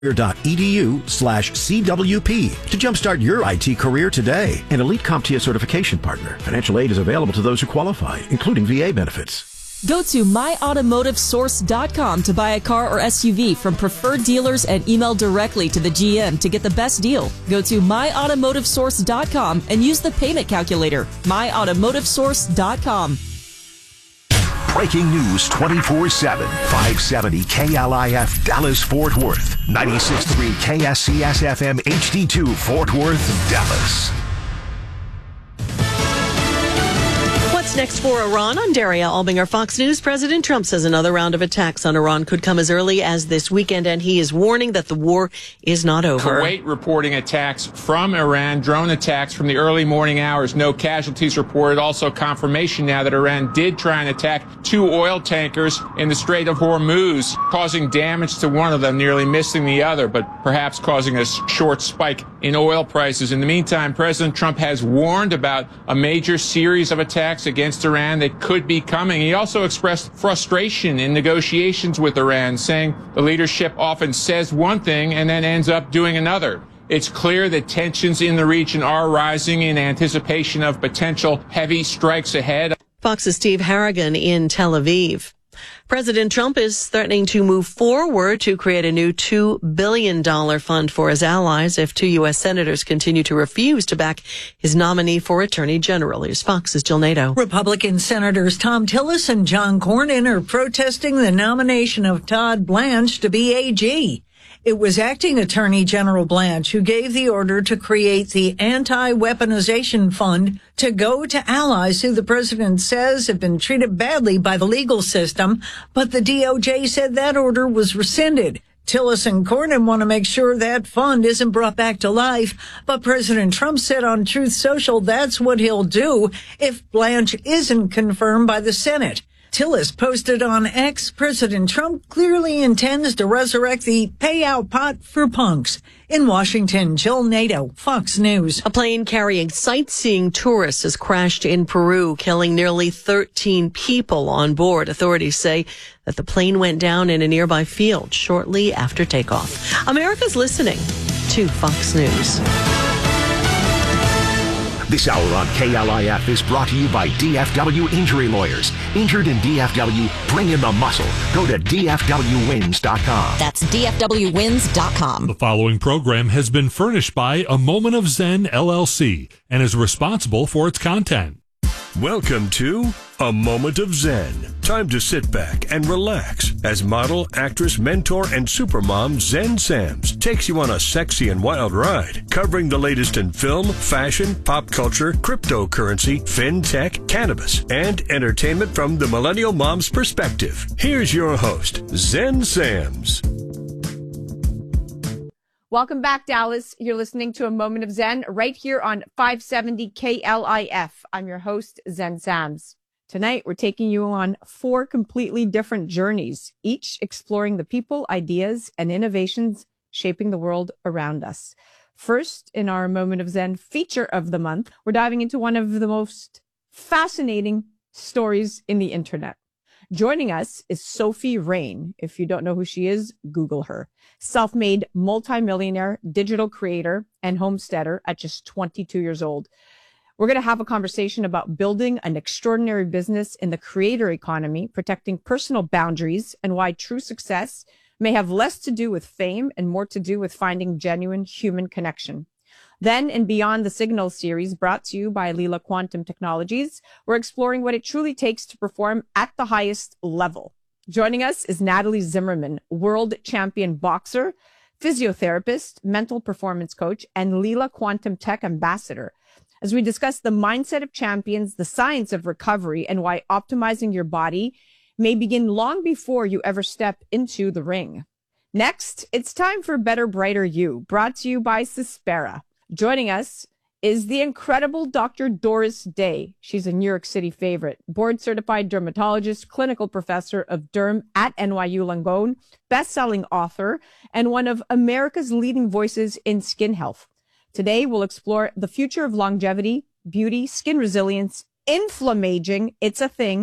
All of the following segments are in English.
Edu/CWP to jumpstart your IT career today. An Elite CompTIA certification partner. Financial aid is available to those who qualify, including VA benefits. Go to myautomotivesource.com to buy a car or SUV from preferred dealers and email directly to the GM to get the best deal. Go to myautomotivesource.com and use the payment calculator. myautomotivesource.com. Breaking news 24/7. 570 KLIF Dallas Fort Worth. 96.3 KSCS FM HD2 Fort Worth, Dallas. What's next for Iran? On Daria Albinger, Fox News. President Trump says another round of attacks on Iran could come as early as this weekend, and he is warning that the war is not over. Kuwait reporting attacks from Iran, drone attacks from the early morning hours. No casualties reported. Also confirmation now that Iran did try and attack 2 oil tankers in the Strait of Hormuz, causing damage to one of them, nearly missing the other, but perhaps causing a short spike in oil prices. In the meantime, President Trump has warned about a major series of attacks against Iran that could be coming. He also expressed frustration in negotiations with Iran, saying the leadership often says one thing and then ends up doing another. It's clear that tensions in the region are rising in anticipation of potential heavy strikes ahead. Fox's Steve Harrigan in Tel Aviv. President Trump is threatening to move forward to create a new $2 billion fund for his allies if 2 U.S. senators continue to refuse to back his nominee for Attorney General. Here's Fox's Jill Nato. Republican Senators Tom Tillis and John Cornyn are protesting the nomination of Todd Blanche to be AG. It was acting Attorney General Blanche who gave the order to create the Anti-Weaponization Fund to go to allies who the president says have been treated badly by the legal system, but the DOJ said that order was rescinded. Tillis and Cornyn want to make sure that fund isn't brought back to life, but President Trump said on Truth Social that's what he'll do if Blanche isn't confirmed by the Senate. Tillis posted on X, President Trump clearly intends to resurrect the payout pot for punks. In Washington, Jill Nato, Fox News. A plane carrying sightseeing tourists has crashed in Peru, killing nearly 13 people on board. Authorities say that the plane went down in a nearby field shortly after takeoff. America's listening to Fox News. This hour on KLIF is brought to you by DFW Injury Lawyers. Injured in DFW, bring in the muscle. Go to DFWWins.com. That's DFWWins.com. The following program has been furnished by A Moment of Zen, LLC, and is responsible for its content. Welcome to A Moment of Zen. Time to sit back and relax as model, actress, mentor, and supermom Zen Sams takes you on a sexy and wild ride, covering the latest in film, fashion, pop culture, cryptocurrency, fintech, cannabis, and entertainment from the millennial mom's perspective. Here's your host, Zen Sams. Welcome back, Dallas. You're listening to A Moment of Zen right here on 570 KLIF. I'm your host, Zen Sams. Tonight, we're taking you on 4 completely different journeys, each exploring the people, ideas, and innovations shaping the world around us. First, in our Moment of Zen feature of the month, we're diving into one of the most fascinating stories in the internet. Joining us is Sophie Rain. If you don't know who she is, Google her. Self-made multimillionaire, digital creator, and homesteader at just 22 years old. We're going to have a conversation about building an extraordinary business in the creator economy, protecting personal boundaries, and why true success may have less to do with fame and more to do with finding genuine human connection. Then, in Beyond the Signal series, brought to you by Lila Quantum Technologies, we're exploring what it truly takes to perform at the highest level. Joining us is Natalie Zimmerman, world champion boxer, physiotherapist, mental performance coach, and Lila Quantum Tech ambassador, as we discuss the mindset of champions, the science of recovery, and why optimizing your body may begin long before you ever step into the ring. Next, it's time for Better Brighter You, brought to you by Cespera. Joining us is the incredible Dr. Doris Day. She's a New York City favorite, board-certified dermatologist, clinical professor of derm at NYU Langone, best-selling author, and one of America's leading voices in skin health. Today, we'll explore the future of longevity, beauty, skin resilience, inflammaging, it's a thing,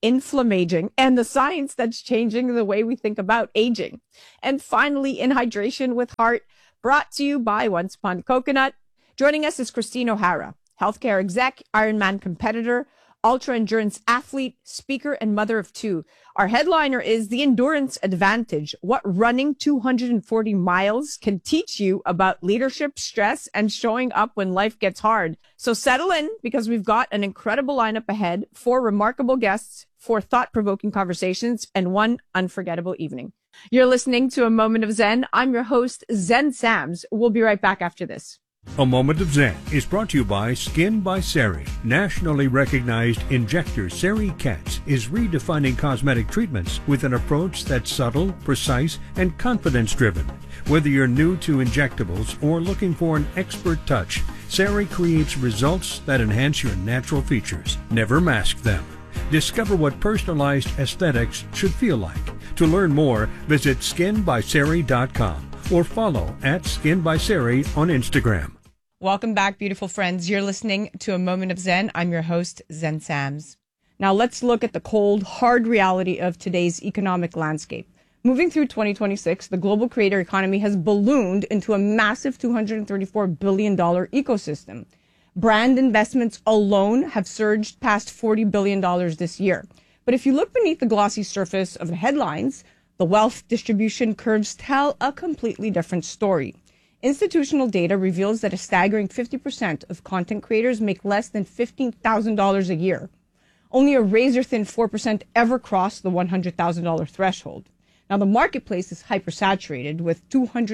anti-inflammaging, and the science that's changing the way we think about aging. And finally, In Hydration with Heart, brought to you by Once Upon Coconut. Joining us is Christine O'Hara, healthcare exec, Ironman competitor, ultra-endurance athlete, speaker, and mother of two. Our headliner is The Endurance Advantage, what running 240 miles can teach you about leadership, stress, and showing up when life gets hard. So settle in, because we've got an incredible lineup ahead, 4 remarkable guests, 4 thought-provoking conversations, and 1 unforgettable evening. You're listening to A Moment of Zen. I'm your host, Zen Sams. We'll be right back after this. A Moment of Zen is brought to you by Skin by Sari. Nationally recognized injector Sari Katz is redefining cosmetic treatments with an approach that's subtle, precise, and confidence-driven. Whether you're new to injectables or looking for an expert touch, Sari creates results that enhance your natural features. Never mask them. Discover what personalized aesthetics should feel like. To learn more, visit skinbysari.com or follow @SkinBySari on Instagram. Welcome back, beautiful friends. You're listening to A Moment of Zen. I'm your host, Zen Sams. Now let's look at the cold, hard reality of today's economic landscape. Moving through 2026, the global creator economy has ballooned into a massive $234 billion ecosystem. Brand investments alone have surged past $40 billion this year. But if you look beneath the glossy surface of the headlines, the wealth distribution curves tell a completely different story. Institutional data reveals that a staggering 50% of content creators make less than $15,000 a year. Only a razor-thin 4% ever cross the $100,000 threshold. Now, the marketplace is hypersaturated, with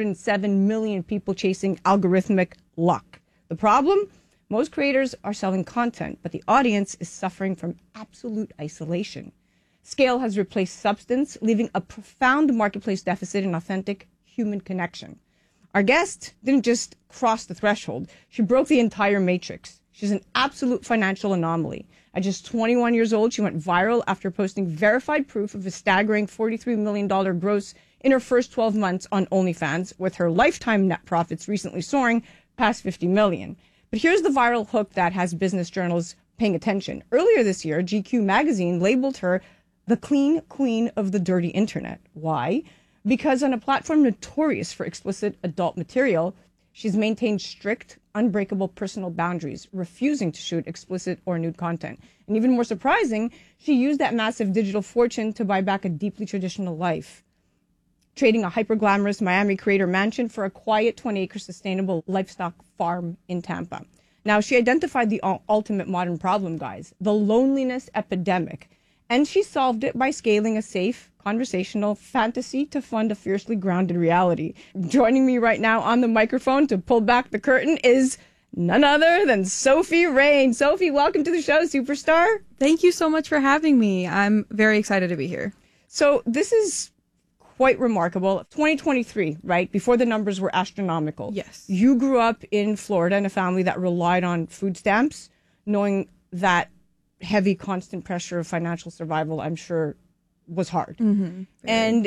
207 million people chasing algorithmic luck. The problem? Most creators are selling content, but the audience is suffering from absolute isolation. Scale has replaced substance, leaving a profound marketplace deficit in authentic human connection. Our guest didn't just cross the threshold. She broke the entire matrix. She's an absolute financial anomaly. At just 21 years old, she went viral after posting verified proof of a staggering $43 million gross in her first 12 months on OnlyFans, with her lifetime net profits recently soaring past $50 million. But here's the viral hook that has business journals paying attention. Earlier this year, GQ magazine labeled her the clean queen of the dirty internet. Why? Because on a platform notorious for explicit adult material, she's maintained strict, unbreakable personal boundaries, refusing to shoot explicit or nude content. And even more surprising, she used that massive digital fortune to buy back a deeply traditional life, trading a hyper-glamorous Miami creator mansion for a quiet 20-acre sustainable livestock farm in Tampa. Now, she identified the ultimate modern problem, guys, the loneliness epidemic. And she solved it by scaling a safe, conversational fantasy to fund a fiercely grounded reality. Joining me right now on the microphone to pull back the curtain is none other than Sophie Rain. Sophie, welcome to the show, superstar. Thank you so much for having me. I'm very excited to be here. So this is quite remarkable. 2023, right? Before the numbers were astronomical. Yes. You grew up in Florida in a family that relied on food stamps, knowing that heavy, constant pressure of financial survival, I'm sure, was hard. Mm-hmm. And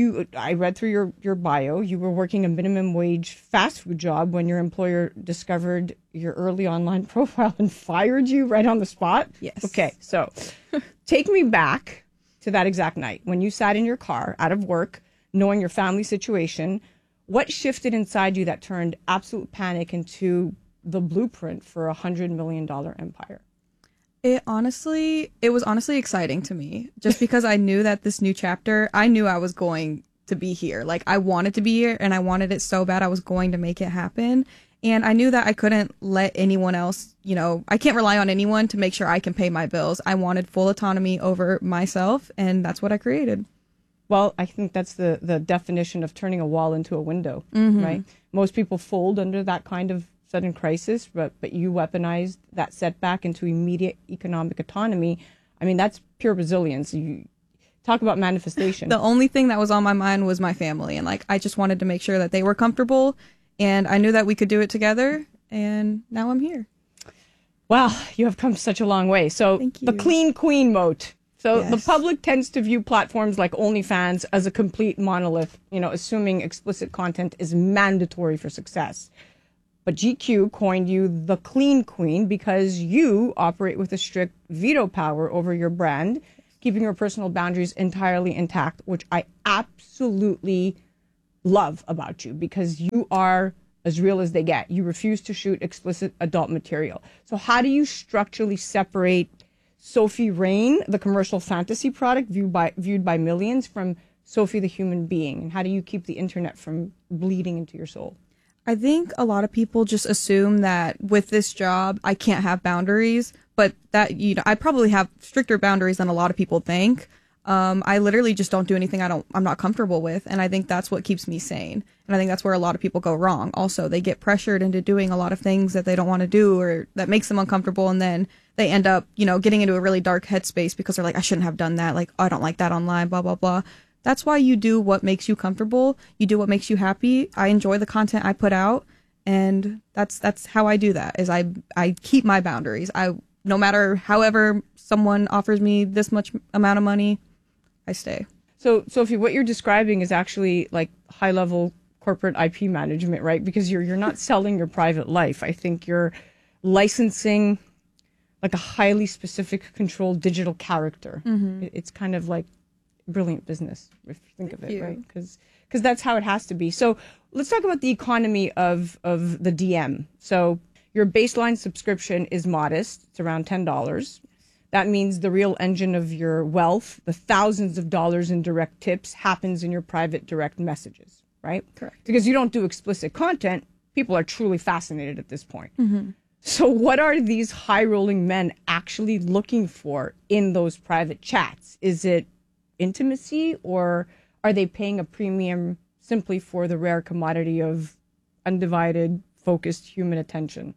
I read through your bio, you were working a minimum wage fast food job when your employer discovered your early online profile and fired you right on the spot. Yes. Okay, so take me back to that exact night when you sat in your car out of work, knowing your family situation. What shifted inside you that turned absolute panic into the blueprint for a $100 million empire? It was honestly exciting to me, just because I knew that this new chapter, I knew I was going to be here. Like, I wanted to be here and I wanted it so bad I was going to make it happen. And I knew that I couldn't let anyone else, I can't rely on anyone to make sure I can pay my bills. I wanted full autonomy over myself, and that's what I created. Well, I think that's the definition of turning a wall into a window, Mm-hmm. right? Most people fold under that kind of sudden crisis, but you weaponized that setback into immediate economic autonomy. I mean, that's pure resilience. You talk about manifestation. The only thing that was on my mind was my family, and I just wanted to make sure that they were comfortable, and I knew that we could do it together, and now I'm here. Wow, you have come such a long way. So Thank you. The clean queen moat. So Yes. The public tends to view platforms like OnlyFans as a complete monolith, assuming explicit content is mandatory for success. But GQ coined you the clean queen because you operate with a strict veto power over your brand. keeping your personal boundaries entirely intact, which I absolutely love about you because you are as real as they get. You refuse to shoot explicit adult material. So how do you structurally separate Sophie Rain, the commercial fantasy product viewed by millions, from Sophie the human being? And how do you keep the internet from bleeding into your soul? I think a lot of people just assume that with this job, I can't have boundaries, but that, I probably have stricter boundaries than a lot of people think. I literally just don't do anything I'm not comfortable with. And I think that's what keeps me sane. And I think that's where a lot of people go wrong. Also, they get pressured into doing a lot of things that they don't want to do or that makes them uncomfortable. And then they end up, getting into a really dark headspace because they're like, I shouldn't have done that. Like, oh, I don't like that online, blah, blah, blah. That's why you do what makes you comfortable. You do what makes you happy. I enjoy the content I put out. And that's how I do that, is I keep my boundaries. No matter however someone offers me this much amount of money, I stay. So, Sophie, what you're describing is actually like high-level corporate IP management, right? Because you're not selling your private life. I think you're licensing like a highly specific, controlled digital character. Mm-hmm. It's kind of like brilliant business, if you think of it, right? Because that's how it has to be. So let's talk about the economy of the DM. So your baseline subscription is modest. It's around $10. That means the real engine of your wealth, the thousands of dollars in direct tips, happens in your private direct messages, right? Correct. Because you don't do explicit content. People are truly fascinated at this point. Mm-hmm. So what are these high-rolling men actually looking for in those private chats? Is it intimacy, or are they paying a premium simply for the rare commodity of undivided, focused human attention?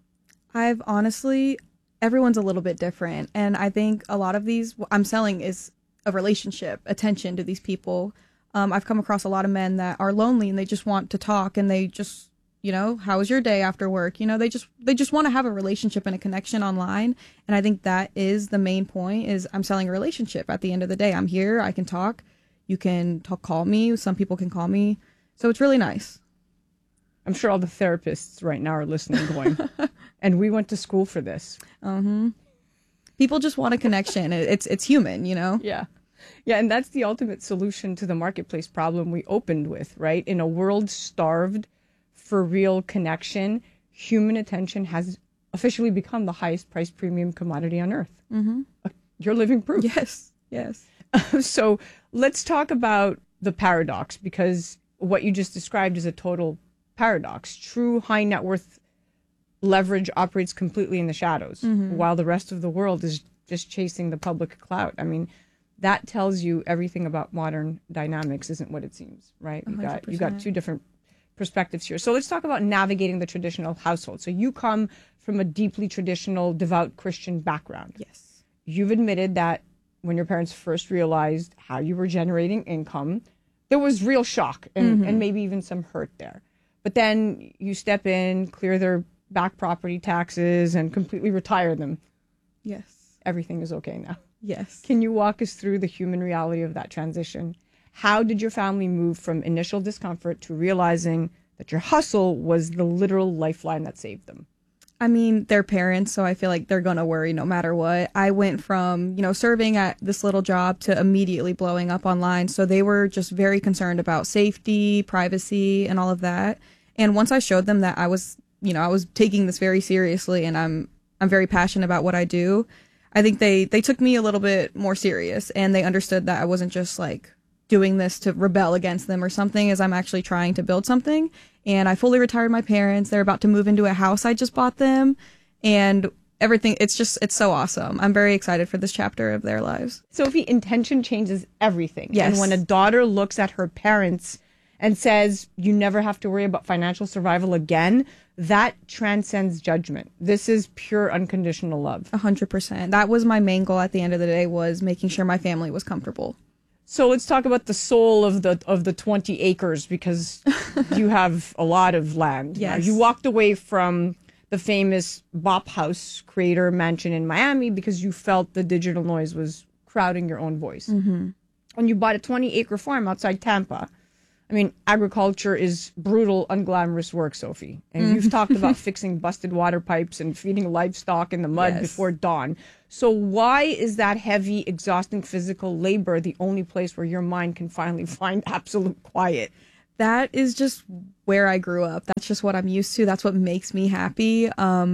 Everyone's a little bit different. And I think a lot of these I'm selling is a relationship, attention to these people. I've come across a lot of men that are lonely and they just want to talk, and they just, how was your day after work? They just want to have a relationship and a connection online. And I think that is the main point, is I'm selling a relationship. At the end of the day, I'm here. I can talk. You can call me. Some people can call me. So it's really nice. I'm sure all the therapists right now are listening going, and we went to school for this. Mm-hmm. People just want a connection. It's human, Yeah. Yeah, and that's the ultimate solution to the marketplace problem we opened with, right? In a world starved for real connection, human attention has officially become the highest price premium commodity on earth. Mm-hmm. You're living proof. Yes. So let's talk about the paradox, because what you just described is a total paradox. True high net worth leverage operates completely in the shadows, mm-hmm. while the rest of the world is just chasing the public clout. I mean, that tells you everything about modern dynamics isn't what it seems, right? You got two different perspectives here. So let's talk about navigating the traditional household. So you come from a deeply traditional, devout Christian background. Yes. You've admitted that when your parents first realized how you were generating income, there was real shock and, mm-hmm. and maybe even some hurt there. But then you step in, clear their back property taxes, and completely retire them. Yes. Everything is okay now. Yes. Can you walk us through the human reality of that transition? How did your family move from initial discomfort to realizing that your hustle was the literal lifeline that saved them? I mean, they're parents, so I feel like they're going to worry no matter what. I went from, serving at this little job to immediately blowing up online. So they were just very concerned about safety, privacy, and all of that. And once I showed them that I was taking this very seriously, and I'm very passionate about what I do, I think they took me a little bit more serious, and they understood that I wasn't just like doing this to rebel against them or something, as I'm actually trying to build something. And I fully retired my parents. They're about to move into a house I just bought them, and everything. It's so awesome. I'm very excited for this chapter of their lives. Sophie, intention changes everything. Yes. And when a daughter looks at her parents and says, you never have to worry about financial survival again, that transcends judgment. This is pure unconditional love. 100%. That was my main goal at the end of the day, was making sure my family was comfortable. So let's talk about the soul of the 20 acres, because you have a lot of land. Yes. Now, you walked away from the famous Bop House creator mansion in Miami because you felt the digital noise was crowding your own voice. Mm-hmm. And you bought a 20-acre farm outside Tampa. I mean, agriculture is brutal, unglamorous work, Sophie. And you've talked about fixing busted water pipes and feeding livestock in the mud before dawn. So why is that heavy, exhausting physical labor the only place where your mind can finally find absolute quiet? That is just where I grew up. That's just what I'm used to. That's what makes me happy.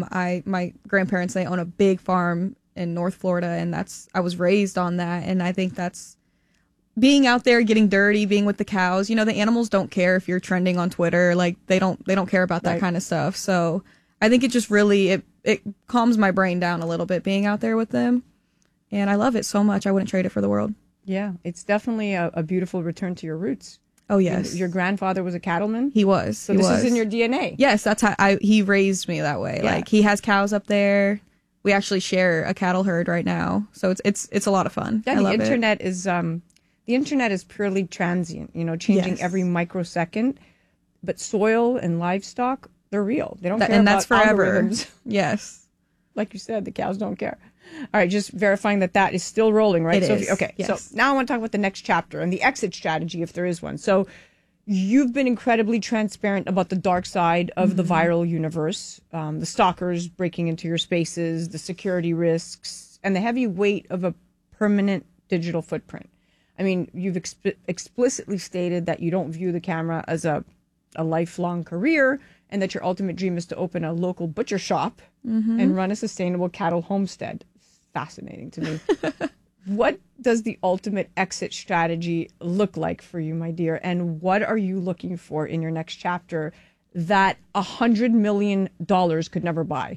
My grandparents, they own a big farm in North Florida, and I was raised on that. And I think that's being out there, getting dirty, being with the cows. You know, the animals don't care if you're trending on Twitter. Like they don't care about that kind of stuff. So I think it just really, it calms my brain down a little bit being out there with them. And I love it so much. I wouldn't trade it for the world. Yeah, it's definitely a beautiful return to your roots. Oh, yes. Your grandfather was a cattleman? He was. So this is in your DNA? Yes, that's how he raised me that way. Yeah. Like he has cows up there. We actually share a cattle herd right now. So it's a lot of fun. Yeah, I love internet is the internet is purely transient, changing every microsecond. But soil and livestock, they're real. They don't care and about that's forever. algorithms. Yes. Like you said, the cows don't care. All right, just verifying that is still rolling, right? It is. Okay, yes. So now I want to talk about the next chapter and the exit strategy, if there is one. So you've been incredibly transparent about the dark side of the viral universe, the stalkers breaking into your spaces, the security risks, and the heavy weight of a permanent digital footprint. I mean, you've explicitly stated that you don't view the camera as a lifelong career, and that your ultimate dream is to open a local butcher shop and run a sustainable cattle homestead. Fascinating to me. What does the ultimate exit strategy look like for you, my dear? And what are you looking for in your next chapter that $100 million could never buy?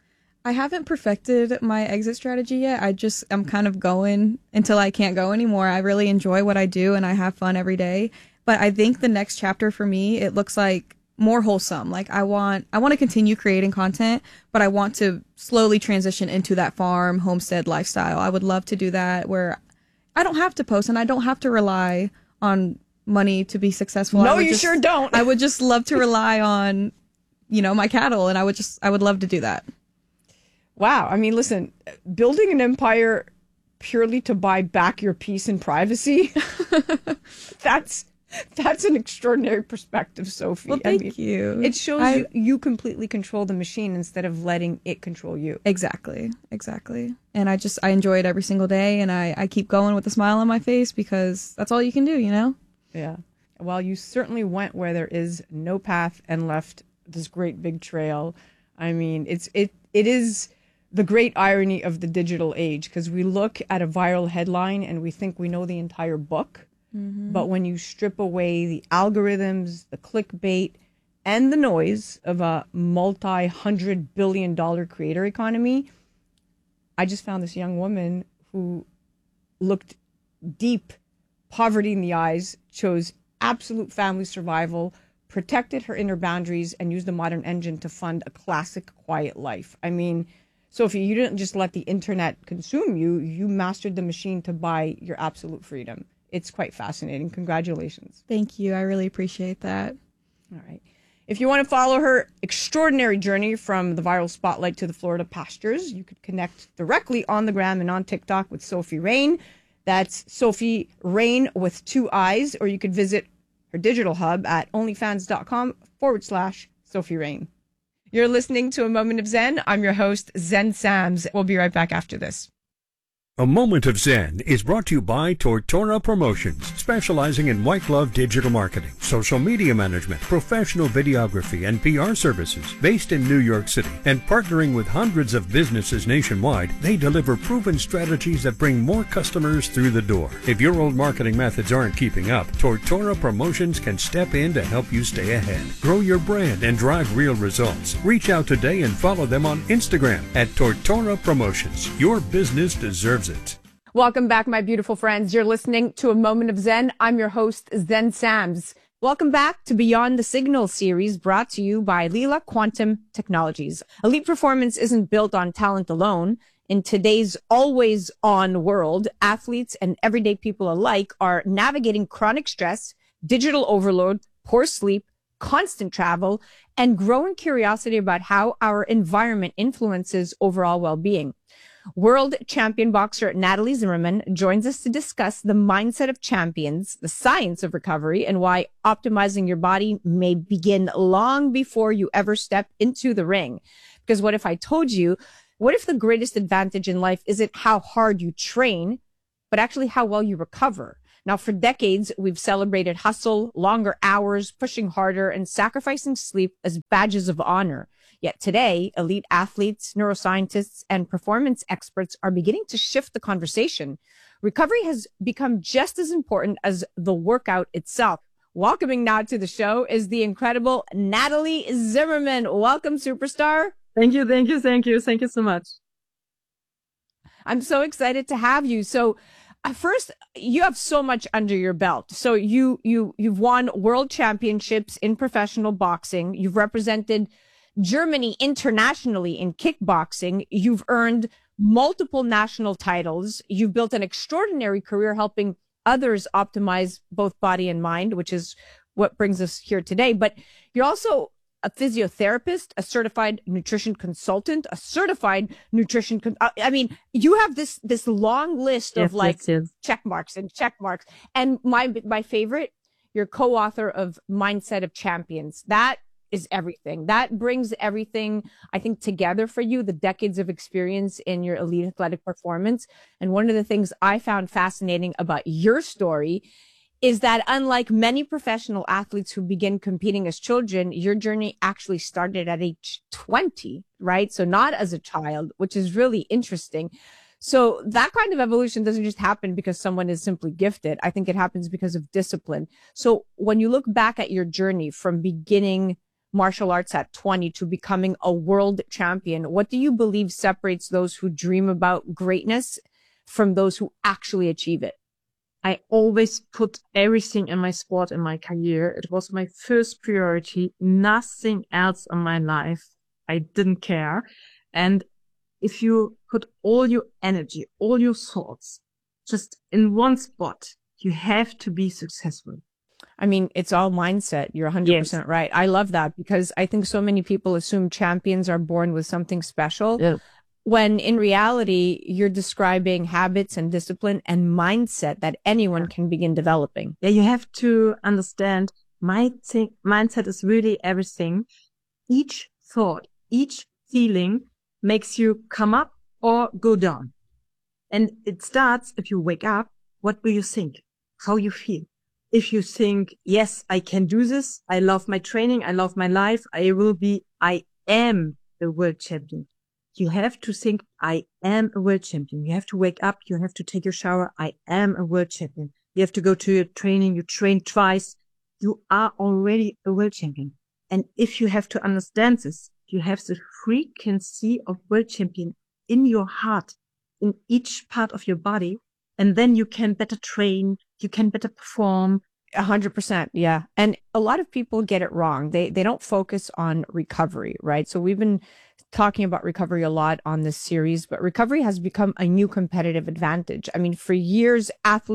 I haven't perfected my exit strategy yet. I'm kind of going until I can't go anymore. I really enjoy what I do and I have fun every day. But I think the next chapter for me, it looks like more wholesome. Like I want to continue creating content, but I want to slowly transition into that farm homestead lifestyle. I would love to do that where I don't have to post and I don't have to rely on money to be successful. No, you sure don't. I would just love to rely on, my cattle, and I would love to do that. Wow. I mean, listen, building an empire purely to buy back your peace and privacy, that's an extraordinary perspective, Sophie. Well, thank you. It shows you completely control the machine instead of letting it control you. Exactly. And I enjoy it every single day, and I keep going with a smile on my face because that's all you can do, Yeah. Well, you certainly went where there is no path and left this great big trail. I mean, it is the great irony of the digital age, because we look at a viral headline and we think we know the entire book. But when you strip away the algorithms, the clickbait, and the noise of a multi-$100 billion creator economy, I just found this young woman who looked deep poverty in the eyes, chose absolute family survival, protected her inner boundaries, and used the modern engine to fund a classic quiet life. I mean, Sophie, you didn't just let the internet consume you. You mastered the machine to buy your absolute freedom. It's quite fascinating. Congratulations. Thank you. I really appreciate that. All right. If you want to follow her extraordinary journey from the viral spotlight to the Florida pastures, you could connect directly on the gram and on TikTok with Sophie Rain. That's Sophie Rain with 2 I's, or you could visit her digital hub at onlyfans.com/Sophie Rain. You're listening to A Moment of Zen. I'm your host, Zen Sams. We'll be right back after this. A Moment of Zen is brought to you by Tortora Promotions, specializing in white glove digital marketing, social media management, professional videography, and PR services. Based in New York City and partnering with hundreds of businesses nationwide, they deliver proven strategies that bring more customers through the door. If your old marketing methods aren't keeping up, Tortora Promotions can step in to help you stay ahead. Grow your brand and drive real results. Reach out today and follow them on Instagram at Tortora Promotions. Your business deserves it. Welcome back, my beautiful friends. You're listening to A Moment of Zen. I'm your host, Zen Sams. Welcome back to Beyond the Signal series, brought to you by Lila Quantum Technologies. Elite performance isn't built on talent alone. In today's always-on world, athletes and everyday people alike are navigating chronic stress, digital overload, poor sleep, constant travel, and growing curiosity about how our environment influences overall well-being. World champion boxer Natalie Zimmerman joins us to discuss the mindset of champions, the science of recovery, and why optimizing your body may begin long before you ever step into the ring. Because what if I told you, what if the greatest advantage in life isn't how hard you train, but actually how well you recover? Now, for decades, we've celebrated hustle, longer hours, pushing harder, and sacrificing sleep as badges of honor. Yet today, elite athletes, neuroscientists, and performance experts are beginning to shift the conversation. Recovery has become just as important as the workout itself. Welcoming now to the show is the incredible Natalie Zimmerman. Welcome, superstar. Thank you so much. I'm so excited to have you. So, first, you have so much under your belt. So you've won world championships in professional boxing. You've represented Germany internationally in kickboxing. You've earned multiple national titles. You've built an extraordinary career helping others optimize both body and mind, which is what brings us here today. But you're also a physiotherapist, a certified nutrition consultant, a certified nutrition. You have this long list of check marks. And my favorite, you're co-author of Mindset of Champions. That is everything. That brings everything, I think, together for you, the decades of experience in your elite athletic performance. And one of the things I found fascinating about your story is that unlike many professional athletes who begin competing as children, your journey actually started at age 20, right? So not as a child, which is really interesting. So that kind of evolution doesn't just happen because someone is simply gifted. I think it happens because of discipline. So when you look back at your journey from beginning martial arts at 20 to becoming a world champion, what do you believe separates those who dream about greatness from those who actually achieve it? I always put everything in my sport and my career. It was my first priority, nothing else in my life. I didn't care. And if you put all your energy, all your thoughts just in one spot, you have to be successful. I mean, it's all mindset. You're 100% right. I love that because I think so many people assume champions are born with something special. Yeah. When in reality, you're describing habits and discipline and mindset that anyone can begin developing. Yeah, you have to understand mindset is really everything. Each thought, each feeling makes you come up or go down. And it starts if you wake up, what do you think? How you feel? If you think, yes, I can do this. I love my training. I love my life. I am a world champion. You have to think, I am a world champion. You have to wake up. You have to take your shower. I am a world champion. You have to go to your training. You train twice. You are already a world champion. And if you have to understand this, you have the frequency of world champion in your heart, in each part of your body. And then you can better train. You can better perform. 100%. Yeah. And a lot of people get it wrong. They don't focus on recovery, right? So we've been talking about recovery a lot on this series, but recovery has become a new competitive advantage. I mean, for years,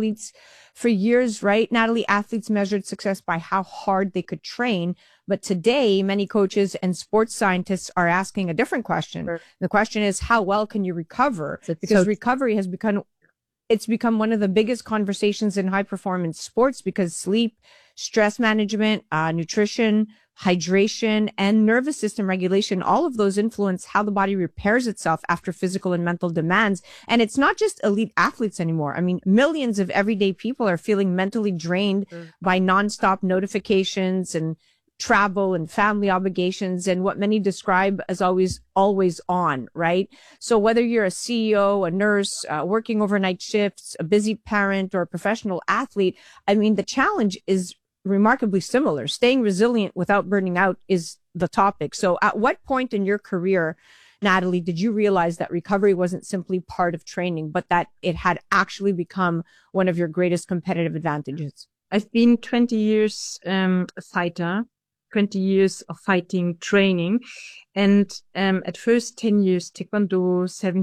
right, Natalie, athletes measured success by how hard they could train. But today, many coaches and sports scientists are asking a different question. Sure. The question is, how well can you recover? Because recovery has become one of the biggest conversations in high performance sports because sleep, stress management, nutrition, hydration, and nervous system regulation, all of those influence how the body repairs itself after physical and mental demands. And it's not just elite athletes anymore. I mean, millions of everyday people are feeling mentally drained by nonstop notifications and travel and family obligations and what many describe as always on, right? So whether you're a CEO, a nurse, working overnight shifts, a busy parent, or a professional athlete, I mean, the challenge is remarkably similar. Staying resilient without burning out is the topic. So at what point in your career, Natalie, did you realize that recovery wasn't simply part of training, but that it had actually become one of your greatest competitive advantages? I've been 20 years a fighter, 20 years of fighting training. And at first 10 years Taekwondo, 7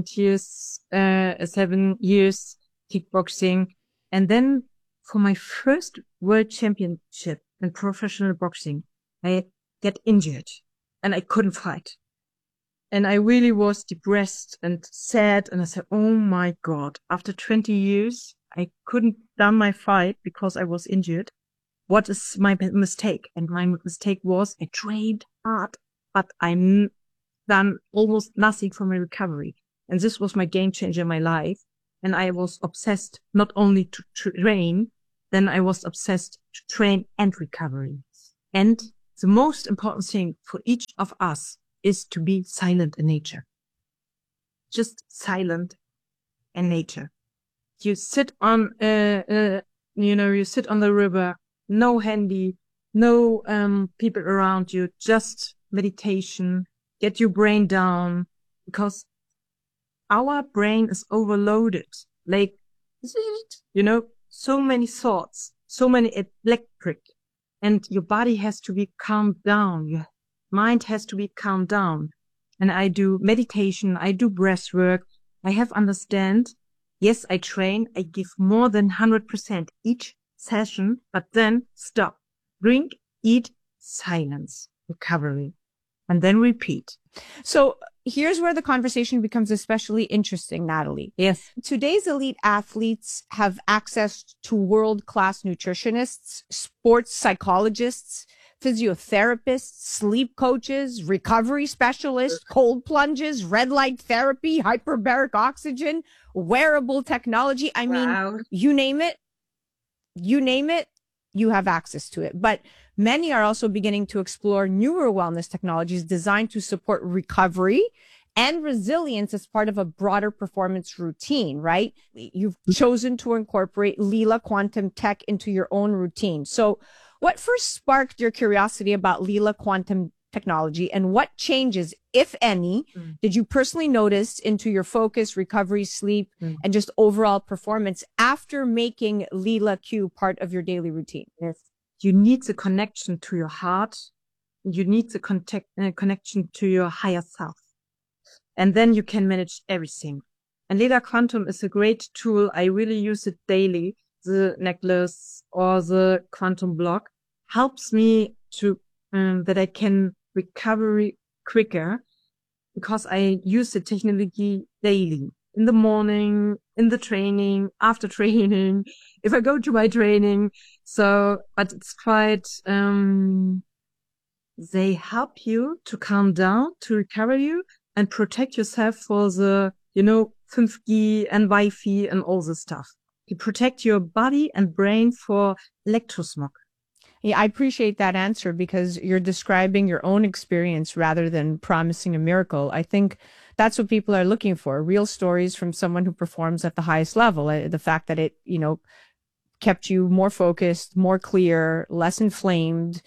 years kickboxing. And then for my first world championship in professional boxing, I get injured and I couldn't fight. And I really was depressed and sad. And I said, oh my God, after 20 years, I couldn't done my fight because I was injured. What is my mistake? And my mistake was I trained hard, but I'm done almost nothing for my recovery. And this was my game changer in my life. And I was obsessed not only to train, then I was obsessed to train and recovery. And the most important thing for each of us is to be silent in nature. Just silent in nature. You sit on, you sit on the river, no handy, no, people around you, just meditation, get your brain down, because our brain is overloaded. Like, so many thoughts, so many electric, and your body has to be calmed down. Your mind has to be calmed down. And I do meditation, I do breath work. I have understand. Yes, I train. I give more than 100% each session, but then stop. Drink, eat, silence, recovery, and then repeat. So here's where the conversation becomes especially interesting, Natalie. Yes. Today's elite athletes have access to world-class nutritionists, sports psychologists, physiotherapists, sleep coaches, recovery specialists, cold plunges, red light therapy, hyperbaric oxygen, wearable technology. I mean, you name it, you have access to it. But many are also beginning to explore newer wellness technologies designed to support recovery and resilience as part of a broader performance routine, right? You've chosen to incorporate Lila Quantum Tech into your own routine. So what first sparked your curiosity about Lila Quantum technology, and what changes, if any, did you personally notice into your focus, recovery, sleep, and just overall performance after making Lila Q part of your daily routine? Yes. You need the connection to your heart. You need the connection to your higher self. And then you can manage everything. And Lila Quantum is a great tool. I really use it daily. The necklace or the quantum block helps me to that I can recover quicker, because I use the technology daily, in the morning, in the training, after training, if I go to my training. So, but it's quite, they help you to calm down, to recover you and protect yourself for the, 5G and Wi-Fi and all this stuff. You protect your body and brain for electrosmog. Yeah, I appreciate that answer, because you're describing your own experience rather than promising a miracle. I think that's what people are looking for, real stories from someone who performs at the highest level. The fact that it, kept you more focused, more clear, less inflamed,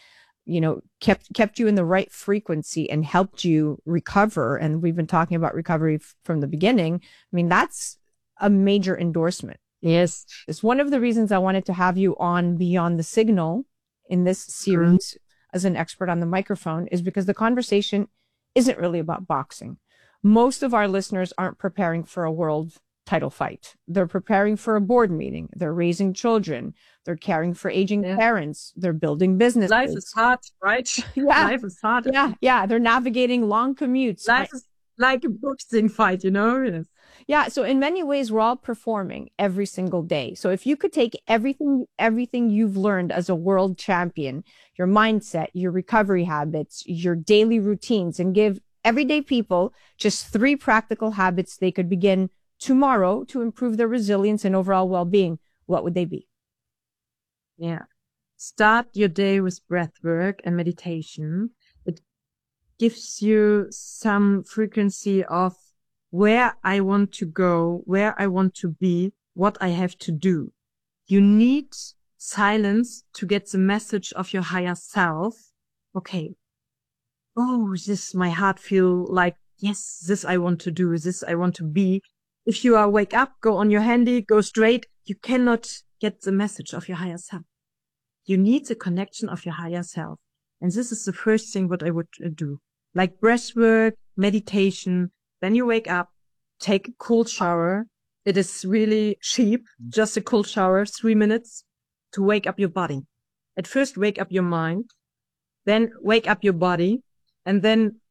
kept you in the right frequency and helped you recover. And we've been talking about recovery from the beginning. I mean, that's a major endorsement. Yes. It's one of the reasons I wanted to have you on Beyond the Signal in this series as an expert on the microphone, is because the conversation isn't really about boxing. Most of our listeners aren't preparing for a world title fight. They're preparing for a board meeting. They're raising children. They're caring for aging parents. They're building businesses. Life is hard, right? Yeah. Life is hard. Yeah. They're navigating long commutes. Life is like a boxing fight, Yes. Yeah. So in many ways, we're all performing every single day. So if you could take everything you've learned as a world champion, your mindset, your recovery habits, your daily routines, and give everyday people just 3 practical habits they could begin tomorrow to improve their resilience and overall well-being, what would they be? Yeah. Start your day with breath work and meditation. It gives you some frequency of where I want to go, where I want to be, what I have to do. You need silence to get the message of your higher self. Okay. Oh, this, my heart feel like, yes, this I want to do, this I want to be. If you are wake up, go on your handy, go straight, you cannot get the message of your higher self. You need the connection of your higher self. And this is the first thing what I would do. Like breath work, meditation. Then you wake up, take a cold shower. It is really cheap. Just a cold shower, 3 minutes to wake up your body. At first, wake up your mind, then wake up your body, and then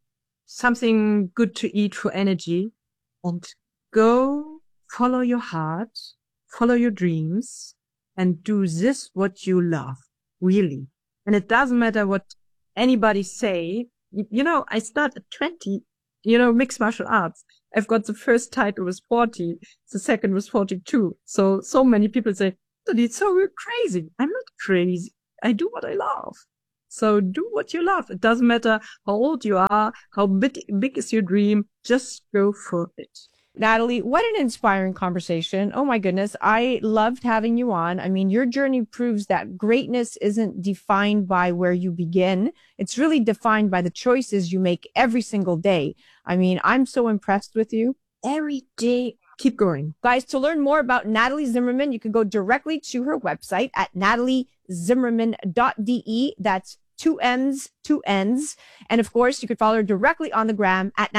something good to eat for energy, and go follow your heart, follow your dreams, and do this what you love, really. And it doesn't matter what anybody say. You know, I started at 20, mixed martial arts. I've got the first title was 40, the second was 42. So many people say, so you're crazy. I'm not crazy. I do what I love. So do what you love. It doesn't matter how old you are, how big is your dream. Just go for it. Natalie, what an inspiring conversation. Oh my goodness. I loved having you on. I mean, your journey proves that greatness isn't defined by where you begin. It's really defined by the choices you make every single day. I mean, I'm so impressed with you. Every day, keep going. Guys, to learn more about Natalie Zimmerman, you can go directly to her website at nataliezimmerman.de. That's 2 M's, 2 N's. And of course, you could follow her directly on the gram at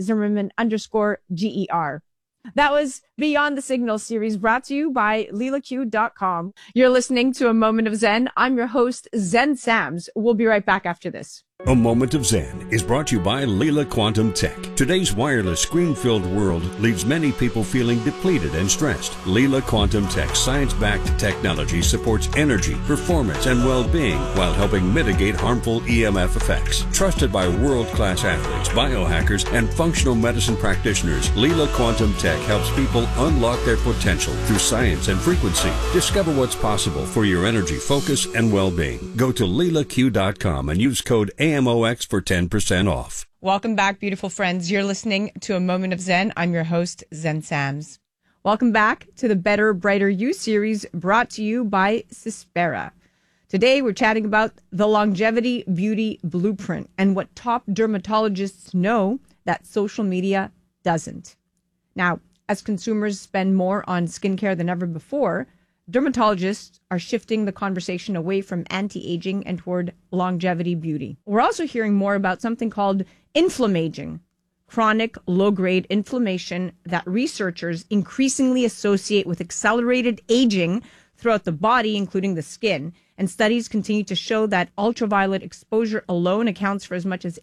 @NatalieZimmerman_GER. That was Beyond the Signal series brought to you by LeelaQ.com. You're listening to A Moment of Zen. I'm your host, Zen Sams. We'll be right back after this. A Moment of Zen is brought to you by Leela Quantum Tech. Today's wireless screen-filled world leaves many people feeling depleted and stressed. Leela Quantum Tech's science-backed technology supports energy, performance, and well-being while helping mitigate harmful EMF effects. Trusted by world-class athletes, biohackers, and functional medicine practitioners, Leela Quantum Tech helps people unlock their potential through science and frequency. Discover what's possible for your energy, focus, and well-being. Go to LeelaQ.com and use code AMOX for 10% off. Welcome back, beautiful friends. You're listening to A Moment of Zen. I'm your host, Zen Sams. Welcome back to the Better, Brighter You series brought to you by Cispera. Today, we're chatting about the Longevity Beauty Blueprint and what top dermatologists know that social media doesn't. Now, as consumers spend more on skincare than ever before, dermatologists are shifting the conversation away from anti-aging and toward longevity beauty. We're also hearing more about something called inflammaging, chronic low-grade inflammation that researchers increasingly associate with accelerated aging throughout the body, including the skin. And studies continue to show that ultraviolet exposure alone accounts for as much as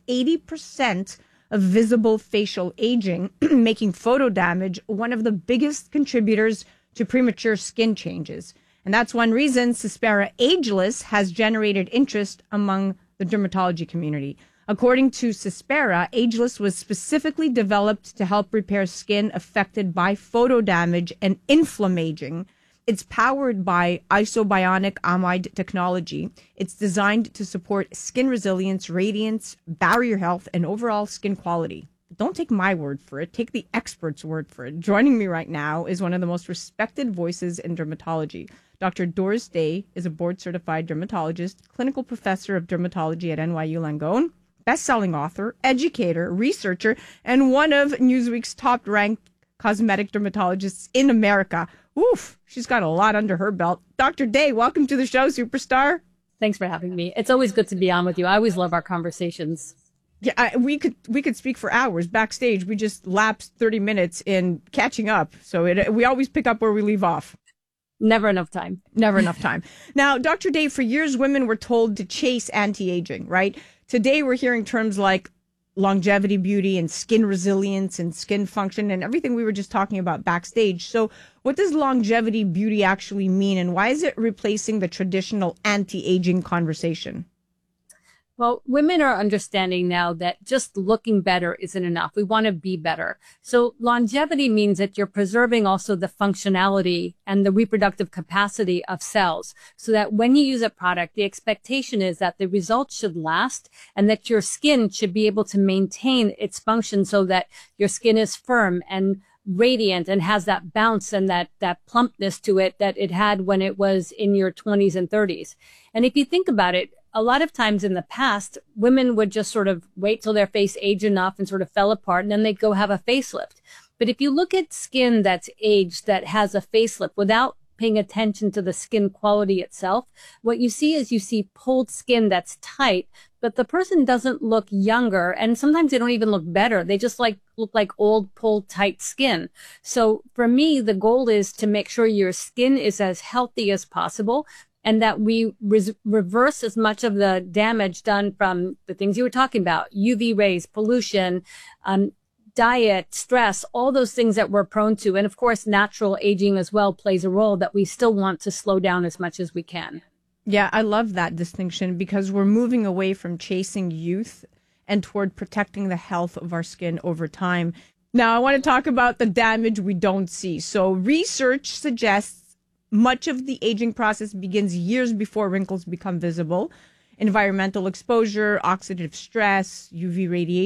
80% of visible facial aging, making photo damage one of the biggest contributors to premature skin changes. And that's one reason Cispera Ageless has generated interest among the dermatology community. According to Cispera, Ageless was specifically developed to help repair skin affected by photo damage and inflammaging. It's powered by isobionic amide technology. It's designed to support skin resilience, radiance, barrier health, and overall skin quality. Don't take my word for it. Take the expert's word for it. Joining me right now is one of the most respected voices in dermatology. Dr. Doris Day is a board-certified dermatologist, clinical professor of dermatology at NYU Langone, best-selling author, educator, researcher, and one of Newsweek's top-ranked cosmetic dermatologists in America. Oof, she's got a lot under her belt. Dr. Day, welcome to the show, superstar. Thanks for having me. It's always good to be on with you. I always love our conversations. Yeah, we could speak for hours backstage. We just lapsed 30 minutes in catching up. So we always pick up where we leave off. Never enough time. Never enough time. Now, Dr. Day, for years, women were told to chase anti-aging, right? Today, we're hearing terms like longevity beauty and skin resilience and skin function and everything we were just talking about backstage. So what does longevity beauty actually mean, and why is it replacing the traditional anti-aging conversation? Well, women are understanding now that just looking better isn't enough. We want to be better. So longevity means that you're preserving also the functionality and the reproductive capacity of cells, so that when you use a product, the expectation is that the results should last and that your skin should be able to maintain its function so that your skin is firm and radiant and has that bounce and that plumpness to it that it had when it was in your 20s and 30s. And if you think about it, a lot of times in the past, women would just sort of wait till their face aged enough and sort of fell apart, and then they'd go have a facelift. But if you look at skin that's aged, that has a facelift, without paying attention to the skin quality itself, what you see is you see pulled skin that's tight, but the person doesn't look younger, and sometimes they don't even look better. They just look like old, pulled, tight skin. So for me, the goal is to make sure your skin is as healthy as possible. and that we reverse as much of the damage done from the things you were talking about, UV rays, pollution, diet, stress, all those things that we're prone to. And of course, natural aging as well plays a role that we still want to slow down as much as we can. Yeah, I love that distinction because we're moving away from chasing youth and toward protecting the health of our skin over time. Now, I want to talk about the damage we don't see. So research suggests much of the aging process begins years before wrinkles become visible. Environmental exposure, oxidative stress, UV radiation,